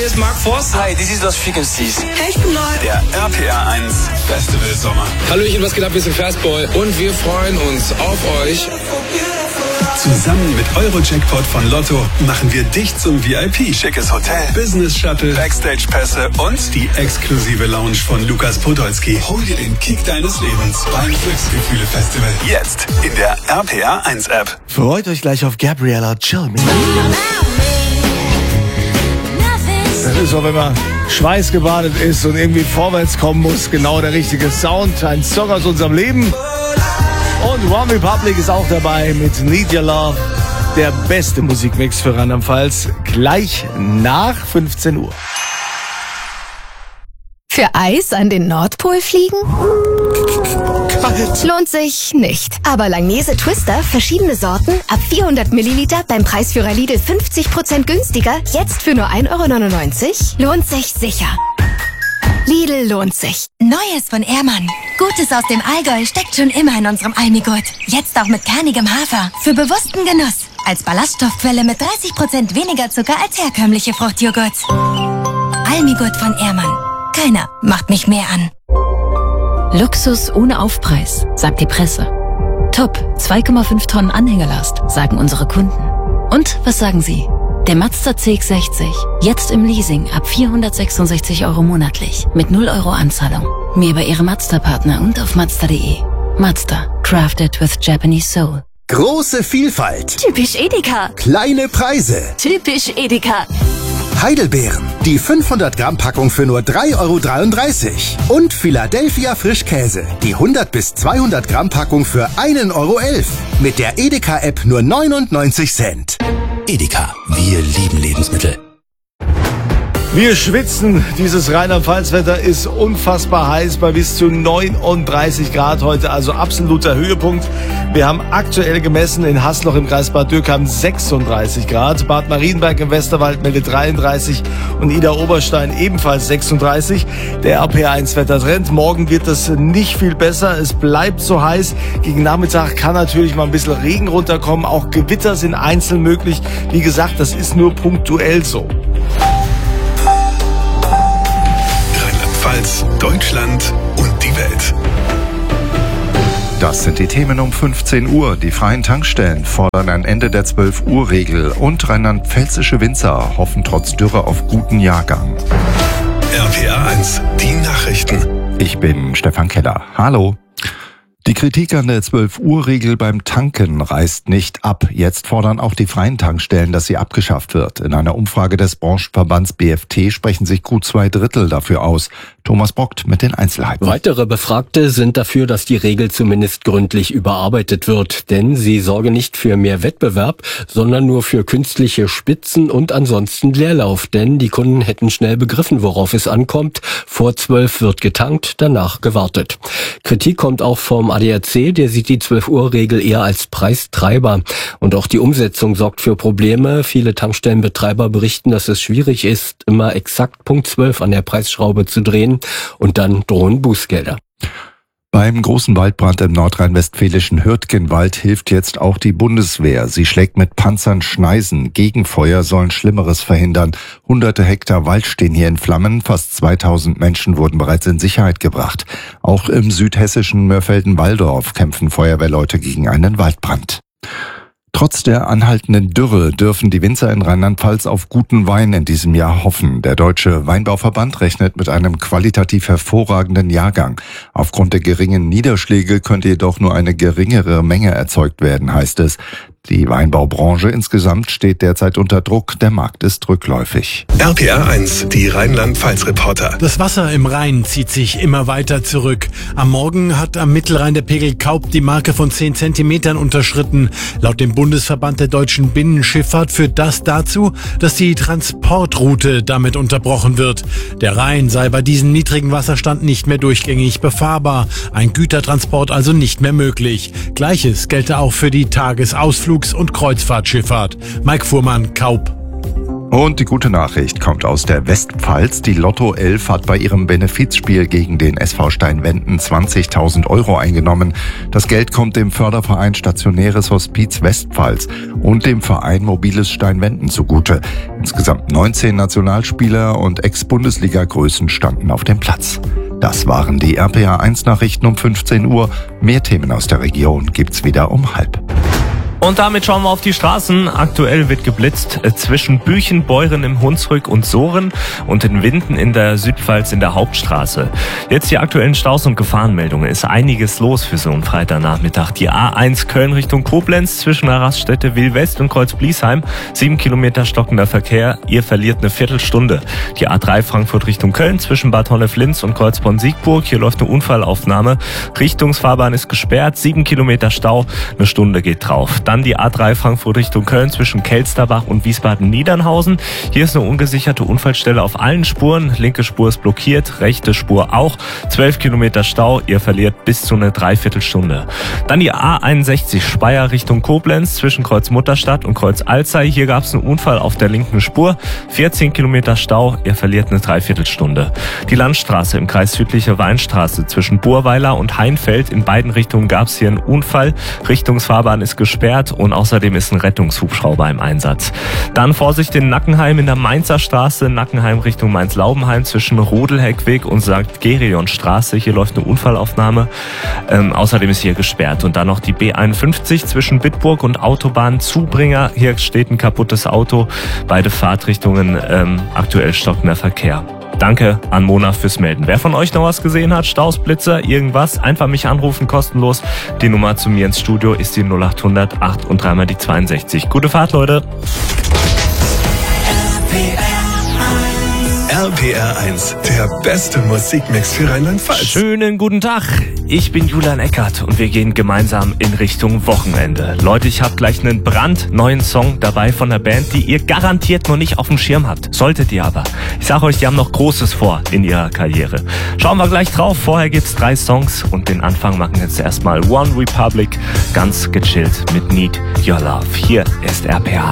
hier ist Mark Forster. Hi, this is Lost Frequencies. Hey, ich bin Neu. Der RPR 1 Festival Sommer. Hallöchen, was geht ab? Wir sind Fastboy und wir freuen uns auf euch. Zusammen mit Eurojackpot von Lotto machen wir dich zum VIP. Schickes Hotel, Business Shuttle, Backstage-Pässe und die exklusive Lounge von Lukas Podolski. Hol dir den Kick deines Lebens beim Glücksgefühle-Festival. Jetzt in der RPR 1 App. Freut euch gleich auf Gabriella Chill. Das ist so, wenn man schweißgebadet ist und irgendwie vorwärts kommen muss. Genau der richtige Sound. Ein Song aus unserem Leben. Und One Republic ist auch dabei mit Need Your Love. Der beste Musikmix für Rheinland-Pfalz. Gleich nach 15 Uhr. Für Eis an den Nordpol fliegen? Lohnt sich nicht. Aber Langnese Twister, verschiedene Sorten, ab 400 Milliliter beim Preisführer Lidl 50% günstiger, jetzt für nur 1,99 €, lohnt sich sicher. Lidl lohnt sich. Neues von Ehrmann. Gutes aus dem Allgäu steckt schon immer in unserem Almigurt. Jetzt auch mit kernigem Hafer. Für bewussten Genuss. Als Ballaststoffquelle mit 30% weniger Zucker als herkömmliche Fruchtjoghurt. Almigurt von Ehrmann. Keiner macht mich mehr an. Luxus ohne Aufpreis, sagt die Presse. Top, 2,5 Tonnen Anhängerlast, sagen unsere Kunden. Und was sagen Sie? Der Mazda CX-60, jetzt im Leasing ab 466 € monatlich, mit 0 € Anzahlung. Mehr über Ihre Mazda-Partner und auf Mazda.de. Mazda, crafted with Japanese soul. Große Vielfalt. Typisch Edeka. Kleine Preise. Typisch Edeka. Heidelbeeren. Die 500 Gramm Packung für nur 3,33 €. Und Philadelphia Frischkäse. Die 100 bis 200 Gramm Packung für 1,11 €. Mit der Edeka-App nur 99 Cent. Edeka, wir lieben Lebensmittel. Wir schwitzen. Dieses Rheinland-Pfalz-Wetter ist unfassbar heiß bei bis zu 39 Grad heute, also absoluter Höhepunkt. Wir haben aktuell gemessen in Hasloch im Kreis Bad Dürkheim 36 Grad. Bad Marienberg im Westerwald meldet 33 und Idar-Oberstein ebenfalls 36. Der RPR1-Wettertrend. Morgen wird es nicht viel besser. Es bleibt so heiß. Gegen Nachmittag kann natürlich mal ein bisschen Regen runterkommen. Auch Gewitter sind einzeln möglich. Wie gesagt, das ist nur punktuell so. Rheinland-Pfalz, Deutschland und die Welt. Das sind die Themen um 15 Uhr. Die freien Tankstellen fordern ein Ende der 12-Uhr-Regel und rheinland-pfälzische Winzer hoffen trotz Dürre auf guten Jahrgang. RPR 1, die Nachrichten. Ich bin Stefan Keller. Hallo. Die Kritik an der 12-Uhr-Regel beim Tanken reißt nicht ab. Jetzt fordern auch die freien Tankstellen, dass sie abgeschafft wird. In einer Umfrage des Branchenverbands BFT sprechen sich gut 2/3 dafür aus. Thomas Brockt mit den Einzelheiten. Weitere Befragte sind dafür, dass die Regel zumindest gründlich überarbeitet wird. Denn sie sorge nicht für mehr Wettbewerb, sondern nur für künstliche Spitzen und ansonsten Leerlauf. Denn die Kunden hätten schnell begriffen, worauf es ankommt. Vor 12 wird getankt, danach gewartet. Kritik kommt auch vom ADAC, der sieht die 12-Uhr-Regel eher als Preistreiber. Und auch die Umsetzung sorgt für Probleme. Viele Tankstellenbetreiber berichten, dass es schwierig ist, immer exakt Punkt 12 an der Preisschraube zu drehen. Und dann drohen Bußgelder. Beim großen Waldbrand im nordrhein-westfälischen Hürtgenwald hilft jetzt auch die Bundeswehr. Sie schlägt mit Panzern Schneisen. Gegenfeuer sollen Schlimmeres verhindern. Hunderte Hektar Wald stehen hier in Flammen. Fast 2000 Menschen wurden bereits in Sicherheit gebracht. Auch im südhessischen Mörfelden-Walldorf kämpfen Feuerwehrleute gegen einen Waldbrand. Trotz der anhaltenden Dürre dürfen die Winzer in Rheinland-Pfalz auf guten Wein in diesem Jahr hoffen. Der Deutsche Weinbauverband rechnet mit einem qualitativ hervorragenden Jahrgang. Aufgrund der geringen Niederschläge könnte jedoch nur eine geringere Menge erzeugt werden, heißt es. Die Weinbaubranche insgesamt steht derzeit unter Druck. Der Markt ist rückläufig. RPR 1, die Rheinland-Pfalz-Reporter. Das Wasser im Rhein zieht sich immer weiter zurück. Am Morgen hat am Mittelrhein der Pegel Kaup die Marke von 10 Zentimetern unterschritten. Laut dem Bundesverband der deutschen Binnenschifffahrt führt das dazu, dass die Transportroute damit unterbrochen wird. Der Rhein sei bei diesem niedrigen Wasserstand nicht mehr durchgängig befahrbar. Ein Gütertransport also nicht mehr möglich. Gleiches gelte auch für die Tagesausflugs- und Kreuzfahrtschifffahrt. Mike Fuhrmann, Kaup. Und die gute Nachricht kommt aus der Westpfalz. Die Lotto 11 hat bei ihrem Benefizspiel gegen den SV Steinwenden 20.000 € eingenommen. Das Geld kommt dem Förderverein Stationäres Hospiz Westpfalz und dem Verein Mobiles Steinwenden zugute. Insgesamt 19 Nationalspieler und Ex-Bundesliga-Größen standen auf dem Platz. Das waren die RPA1-Nachrichten um 15 Uhr. Mehr Themen aus der Region gibt's wieder um 12:30. Und damit schauen wir auf die Straßen. Aktuell wird geblitzt zwischen Büchen, Beuren im Hunsrück und Sohren und in Winden in der Südpfalz in der Hauptstraße. Jetzt die aktuellen Staus- und Gefahrenmeldungen. Ist einiges los für so einen Freitagnachmittag. Die A1 Köln Richtung Koblenz zwischen der Raststätte Wil-West und Kreuz-Bliesheim. 7 Kilometer stockender Verkehr. Ihr verliert eine Viertelstunde. Die A3 Frankfurt Richtung Köln zwischen Bad Honnef-Linz und Kreuzborn-Siegburg. Hier läuft eine Unfallaufnahme. Richtungsfahrbahn ist gesperrt. 7 Kilometer Stau. Eine Stunde geht drauf. Dann die A3 Frankfurt Richtung Köln zwischen Kelsterbach und Wiesbaden-Niedernhausen. Hier ist eine ungesicherte Unfallstelle auf allen Spuren. Linke Spur ist blockiert, rechte Spur auch. 12 Kilometer Stau, ihr verliert bis zu eine Dreiviertelstunde. Dann die A61 Speyer Richtung Koblenz zwischen Kreuz Mutterstadt und Kreuz Alzey. Hier gab es einen Unfall auf der linken Spur. 14 Kilometer Stau, ihr verliert eine Dreiviertelstunde. Die Landstraße im Kreis Südliche Weinstraße zwischen Burweiler und Heinfeld. In beiden Richtungen gab es hier einen Unfall. Richtungsfahrbahn ist gesperrt und außerdem ist ein Rettungshubschrauber im Einsatz. Dann Vorsicht in Nackenheim in der Mainzer Straße, Nackenheim Richtung Mainz-Laubenheim zwischen Rodelheckweg und St. Gerion-Straße. Hier läuft eine Unfallaufnahme. Außerdem ist hier gesperrt. Und dann noch die B51 zwischen Bitburg und Autobahn Zubringer. Hier steht ein kaputtes Auto. Beide Fahrtrichtungen aktuell stockender Verkehr. Danke an Mona fürs Melden. Wer von euch noch was gesehen hat, Staus, Blitzer, irgendwas, einfach mich anrufen, kostenlos. Die Nummer zu mir ins Studio ist die 0800 8 und 3 mal die 62. Gute Fahrt, Leute. RPR1, der beste Musikmix für Rheinland-Pfalz. Schönen guten Tag, ich bin Julian Eckert und wir gehen gemeinsam in Richtung Wochenende. Leute, ich habe gleich einen brandneuen Song dabei von der Band, die ihr garantiert noch nicht auf dem Schirm habt. Solltet ihr aber. Ich sage euch, die haben noch Großes vor in ihrer Karriere. Schauen wir gleich drauf. Vorher gibt's 3 Songs und den Anfang machen jetzt erstmal One Republic, ganz gechillt mit Need Your Love. Hier ist RPA